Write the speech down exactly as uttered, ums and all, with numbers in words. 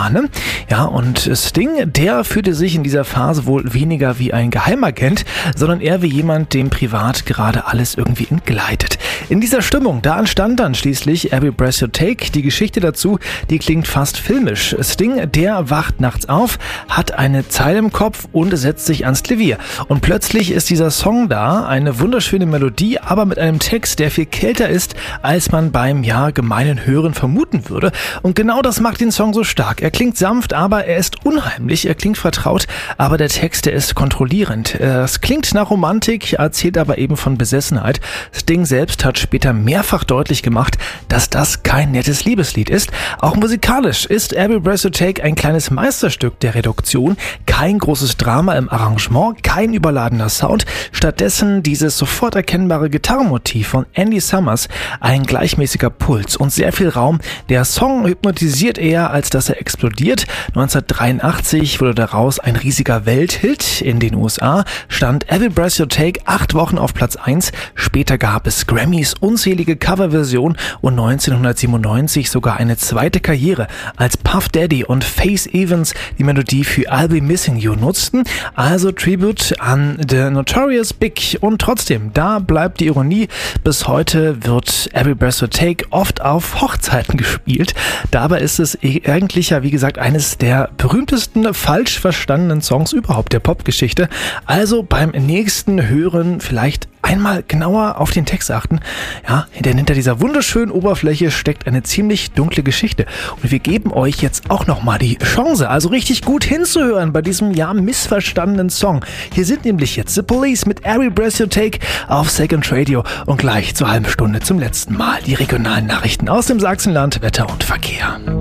Romane. Ja, und Sting, der fühlte sich in dieser Phase wohl weniger wie ein Geheimagent, sondern eher wie jemand, dem privat gerade alles irgendwie entgleitet. In dieser Stimmung, da entstand dann schließlich Every Breath You Take. Die Geschichte dazu, die klingt fast filmisch. Sting, der wacht nachts auf, hat eine Zeile im Kopf und setzt sich ans Klavier. Und plötzlich ist dieser Song da, eine wunderschöne Melodie, aber mit einem Text, der viel kälter ist, als man beim ja gemeinen Hören vermuten würde. Und genau das macht den Song so stark. Er klingt sanft, aber er ist unheimlich, er klingt vertraut, aber der Text, der ist kontrollierend. Es klingt nach Romantik, erzählt aber eben von Besessenheit. Sting selbst hat später mehrfach deutlich gemacht, dass das kein nettes Liebeslied ist. Auch musikalisch ist Every Breath You Take ein kleines Meisterstück der Reduktion. Kein großes Drama im Arrangement, kein überladener Sound. Stattdessen dieses sofort erkennbare Gitarrenmotiv von Andy Summers, ein gleichmäßiger Puls und sehr viel Raum. Der Song hypnotisiert eher, als dass er explodiert. neunzehnhundertdreiundachtzig wurde daraus ein riesiger Welthit. In den U S A stand Every Breath You Take acht Wochen auf Platz eins. Später gab es Grammys, unzählige Coverversionen und neunzehnhundertsiebenundneunzig sogar eine zweite Karriere, als Puff Daddy und Faith Evans die Melodie für I'll Be Missing You nutzten. Also Tribute an The Notorious Big. Und trotzdem, da bleibt die Ironie. Bis heute wird Every Breath You Take oft auf Hochzeiten gespielt. Dabei ist es eigentlich ja, wie gesagt, eines der berühmtesten falsch verstandenen Songs überhaupt der Popgeschichte. Also beim nächsten Hören vielleicht einmal genauer auf den Text achten. Ja, denn hinter dieser wunderschönen Oberfläche steckt eine ziemlich dunkle Geschichte. Und wir geben euch jetzt auch nochmal die Chance, also richtig gut hinzuhören bei diesem ja missverstandenen Song. Hier sind nämlich jetzt The Police mit Every Breath You Take auf Second Radio und gleich zur halben Stunde zum letzten Mal die regionalen Nachrichten aus dem Sachsenland, Wetter und Verkehr.